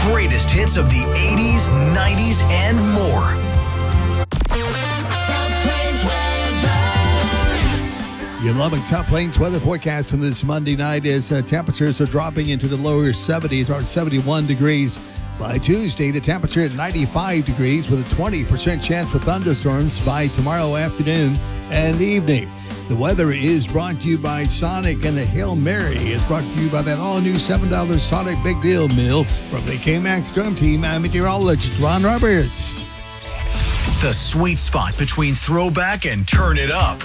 greatest hits of the 80s, 90s, and more. Your Lubbock South Plains weather forecast on this Monday night is temperatures are dropping into the lower 70s, around 71 degrees. By Tuesday, the temperature at 95 degrees with a 20% chance for thunderstorms by tomorrow afternoon and evening. The weather is brought to you by Sonic, and the Hail Mary is brought to you by that all-new $7 Sonic Big Deal Meal. From the K-Max Storm Team, I'm meteorologist Ron Roberts. The sweet spot between throwback and turn it up.